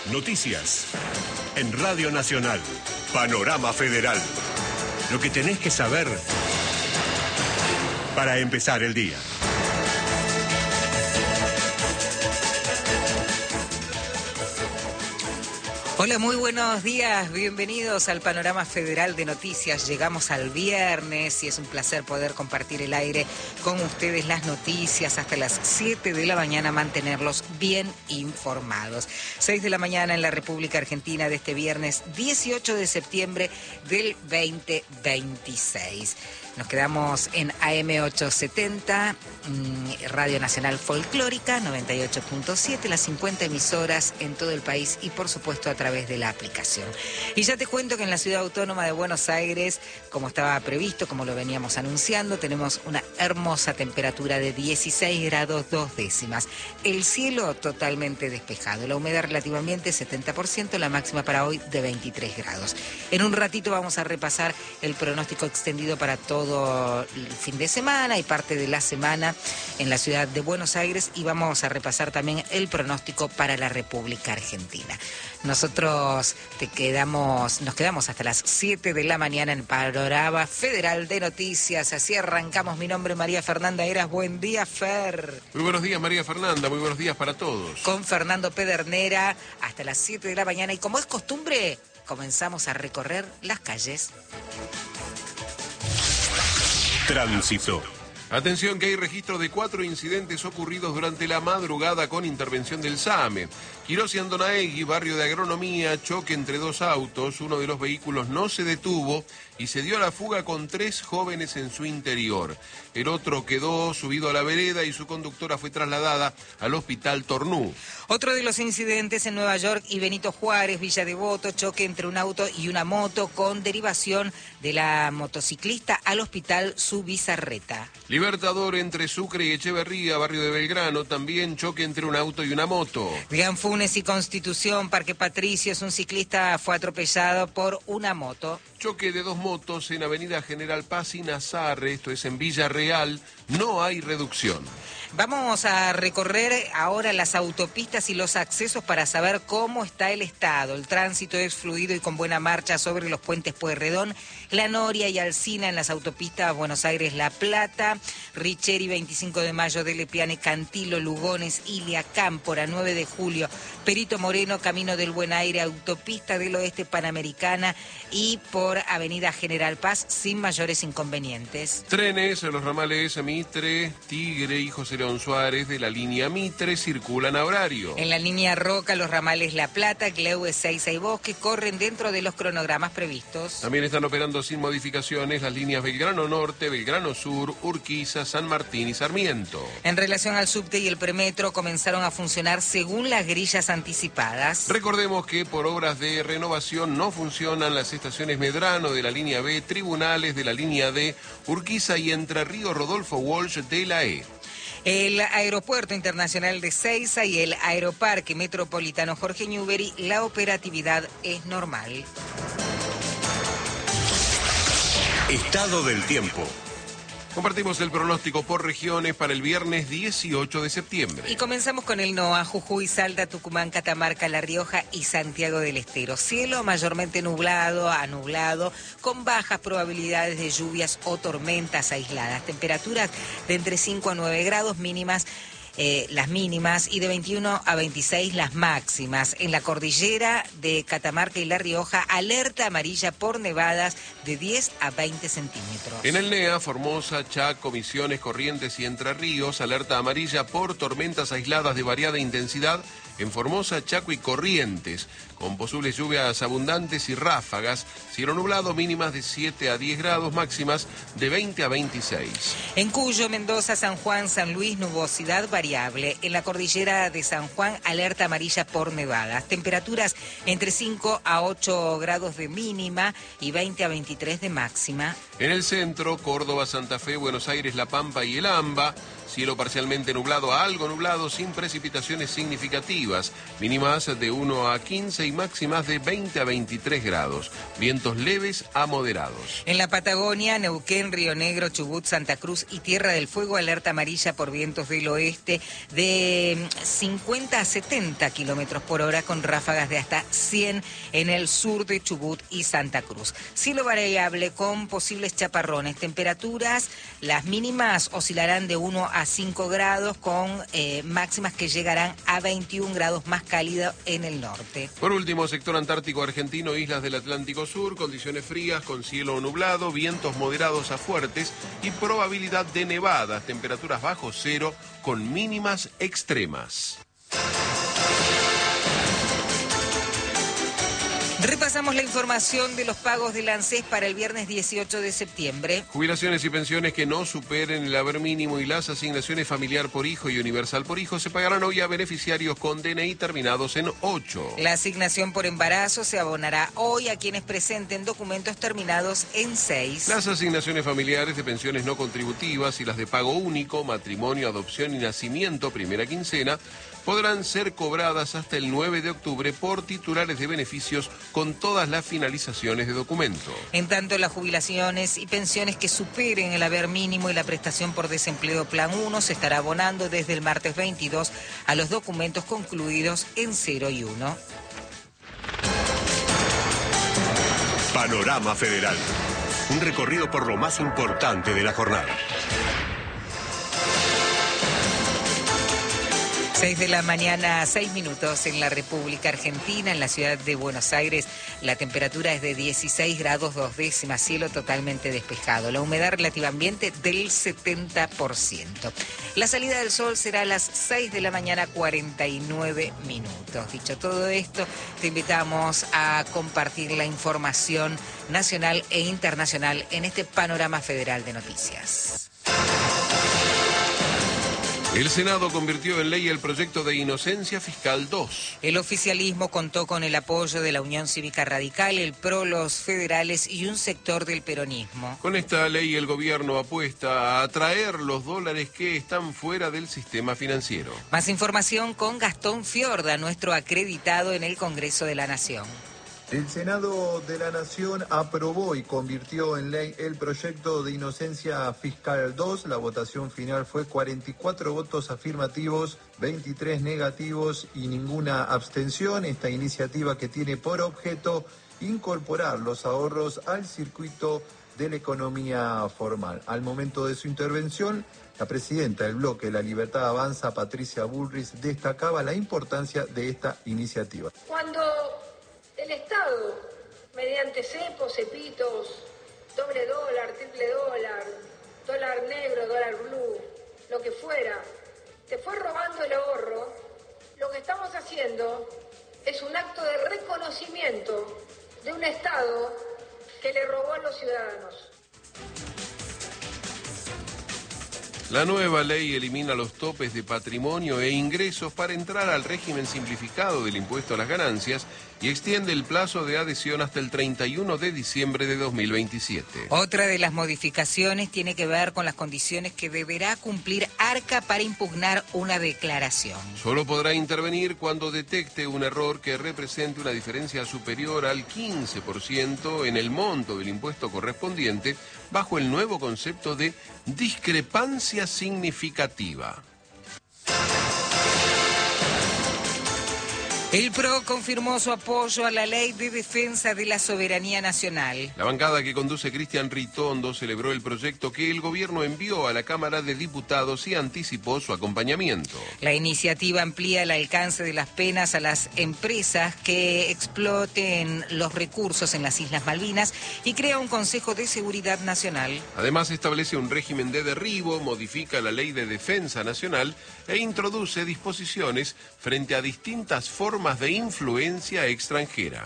Noticias. En Radio Nacional, Panorama Federal. Lo que tenés que saber para empezar el día. Hola, muy buenos días, bienvenidos al Panorama Federal de Noticias. Llegamos al viernes y es un placer poder compartir el aire con ustedes, las noticias hasta las 7 de la mañana, mantenerlos bien informados. 6 de la mañana en la República Argentina de este viernes 18 de septiembre del 2026. Nos quedamos en AM870, Radio Nacional Folclórica, 98.7, las 50 emisoras en todo el país y por supuesto a través de la aplicación. Y ya te cuento que en la Ciudad Autónoma de Buenos Aires, como estaba previsto, como lo veníamos anunciando, tenemos una hermosa temperatura de 16 grados 2 décimas. El cielo totalmente despejado, la humedad relativamente 70%, la máxima para hoy de 23 grados. En un ratito vamos a repasar el pronóstico extendido para todo el fin de semana y parte de la semana en la ciudad de Buenos Aires y vamos a repasar también el pronóstico para la República Argentina. Nosotros nos quedamos hasta las 7 de la mañana en Panorama Federal de Noticias. Así arrancamos. Mi nombre es María Fernanda Heras. Buen día, Fer. Muy buenos días, María Fernanda. Muy buenos días para todos. Con Fernando Pedernera hasta las 7 de la mañana y como es costumbre, comenzamos a recorrer las calles. Tránsito. Atención que hay registro de 4 incidentes ocurridos durante la madrugada con intervención del SAME. Quirós y Andonaegui, barrio de Agronomía, choque entre 2 autos. Uno de los vehículos no se detuvo y se dio a la fuga con 3 jóvenes en su interior. El otro quedó subido a la vereda y su conductora fue trasladada al hospital Tornú. Otro de los incidentes en Nueva York y Benito Juárez, Villa Devoto, choque entre un auto y una moto con derivación de la motociclista al hospital Subizarreta. Libertador entre Sucre y Echeverría, barrio de Belgrano, también choque entre un auto y una moto. Gran Funes y Constitución, Parque Patricios, un ciclista fue atropellado por una moto. Choque de 2 motos en Avenida General Paz y Nazarre, esto es en Villarreal, no hay reducción. Vamos a recorrer ahora las autopistas y los accesos para saber cómo está el estado. El tránsito es fluido y con buena marcha sobre los puentes Pueyrredón, La Noria y Alsina en las autopistas Buenos Aires-La Plata, Richeri 25 de Mayo, Delepiane, Cantilo, Lugones, Ilia, Cámpora, 9 de Julio, Perito Moreno, Camino del Buen Aire, Autopista del Oeste Panamericana y por Avenida General Paz sin mayores inconvenientes. Trenes en los ramales Mitre, Tigre y José León Suárez de la línea Mitre circulan a horario. En la línea Roca, los ramales La Plata, Cleue, Seiza y Bosque corren dentro de los cronogramas previstos. También están operando sin modificaciones las líneas Belgrano Norte, Belgrano Sur, Urquiza, San Martín y Sarmiento. En relación al subte y el premetro comenzaron a funcionar según las grillas anticipadas. Recordemos que por obras de renovación no funcionan las estaciones Medrano de la línea B, Tribunales de la línea D, Urquiza y Entre Ríos Rodolfo Walsh de la E. El Aeropuerto Internacional de Seiza y el Aeroparque Metropolitano Jorge Newbery, la operatividad es normal. Estado del tiempo. Compartimos el pronóstico por regiones para el viernes 18 de septiembre. Y comenzamos con el NOA, Jujuy, Salta, Tucumán, Catamarca, La Rioja y Santiago del Estero. Cielo mayormente nublado a nublado, con bajas probabilidades de lluvias o tormentas aisladas. Temperaturas de entre 5 a 9 grados mínimas. Las mínimas y de 21 a 26 las máximas. En la cordillera de Catamarca y La Rioja, alerta amarilla por nevadas de 10 a 20 centímetros. En el NEA, Formosa, Chaco, Misiones, Corrientes y Entre Ríos, alerta amarilla por tormentas aisladas de variada intensidad en Formosa, Chaco y Corrientes, con posibles lluvias abundantes y ráfagas. Cielo nublado, mínimas de 7 a 10 grados, máximas de 20 a 26. En Cuyo, Mendoza, San Juan, San Luis, nubosidad variable. En la cordillera de San Juan, alerta amarilla por nevadas. Temperaturas entre 5 a 8 grados de mínima y 20 a 23 de máxima. En el centro, Córdoba, Santa Fe, Buenos Aires, La Pampa y El Amba, cielo parcialmente nublado a algo nublado sin precipitaciones significativas, mínimas de 1 a 15 y máximas de 20 a 23 grados, vientos leves a moderados. En la Patagonia, Neuquén, Río Negro, Chubut, Santa Cruz y Tierra del Fuego, alerta amarilla por vientos del oeste de 50 a 70 kilómetros por hora con ráfagas de hasta 100 en el sur de Chubut y Santa Cruz. Cielo variable con posibles chaparrones. Temperaturas, las mínimas oscilarán de 1 a 5 grados con máximas que llegarán a 21 grados, más cálido en el norte. Por último, sector antártico argentino, islas del Atlántico Sur, condiciones frías con cielo nublado, vientos moderados a fuertes y probabilidad de nevadas, temperaturas bajo cero con mínimas extremas. Repasamos la información de los pagos del ANSES para el viernes 18 de septiembre. Jubilaciones y pensiones que no superen el haber mínimo y las asignaciones familiar por hijo y universal por hijo se pagarán hoy a beneficiarios con DNI terminados en 8. La asignación por embarazo se abonará hoy a quienes presenten documentos terminados en 6. Las asignaciones familiares de pensiones no contributivas y las de pago único, matrimonio, adopción y nacimiento, primera quincena, podrán ser cobradas hasta el 9 de octubre por titulares de beneficios con todas las finalizaciones de documento. En tanto, las jubilaciones y pensiones que superen el haber mínimo y la prestación por desempleo Plan 1 se estará abonando desde el martes 22 a los documentos concluidos en 0 y 1. Panorama Federal. Un recorrido por lo más importante de la jornada. 6 de la mañana, 6 minutos en la República Argentina, en la ciudad de Buenos Aires. La temperatura es de 16 grados 2 décimas, cielo totalmente despejado. La humedad relativa ambiente del 70%. La salida del sol será a las 6 de la mañana, 49 minutos. Dicho todo esto, te invitamos a compartir la información nacional e internacional en este Panorama Federal de Noticias. El Senado convirtió en ley el proyecto de Inocencia Fiscal 2. El oficialismo contó con el apoyo de la Unión Cívica Radical, el PRO, los federales y un sector del peronismo. Con esta ley el gobierno apuesta a atraer los dólares que están fuera del sistema financiero. Más información con Gastón Fiorda, nuestro acreditado en el Congreso de la Nación. El Senado de la Nación aprobó y convirtió en ley el proyecto de Inocencia Fiscal 2. La votación final fue 44 votos afirmativos, 23 negativos y ninguna abstención. Esta iniciativa que tiene por objeto incorporar los ahorros al circuito de la economía formal. Al momento de su intervención, la presidenta del bloque La Libertad Avanza, Patricia Bullrich, destacaba la importancia de esta iniciativa. Cuando el Estado, mediante cepos, cepitos, doble dólar, triple dólar, dólar negro, dólar blue, lo que fuera, te fue robando el ahorro, lo que estamos haciendo es un acto de reconocimiento de un Estado que le robó a los ciudadanos. La nueva ley elimina los topes de patrimonio e ingresos para entrar al régimen simplificado del impuesto a las ganancias y extiende el plazo de adhesión hasta el 31 de diciembre de 2027. Otra de las modificaciones tiene que ver con las condiciones que deberá cumplir ARCA para impugnar una declaración. Solo podrá intervenir cuando detecte un error que represente una diferencia superior al 15% en el monto del impuesto correspondiente, bajo el nuevo concepto de discrepancia significativa. El PRO confirmó su apoyo a la Ley de Defensa de la Soberanía Nacional. La bancada que conduce Cristian Ritondo celebró el proyecto que el gobierno envió a la Cámara de Diputados y anticipó su acompañamiento. La iniciativa amplía el alcance de las penas a las empresas que exploten los recursos en las Islas Malvinas y crea un Consejo de Seguridad Nacional. Además, establece un régimen de derribo, modifica la Ley de Defensa Nacional e introduce disposiciones frente a distintas formas de influencia extranjera.